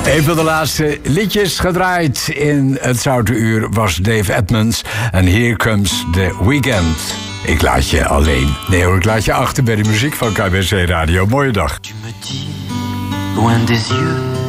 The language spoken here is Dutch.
Een van de laatste liedjes gedraaid in het Zoute Uur was Dave Edmunds. En Here Comes the Weekend. Ik laat je alleen. Nee hoor, ik laat je achter bij de muziek van KBC Radio. Mooie dag. Tu me dis, loin des yeux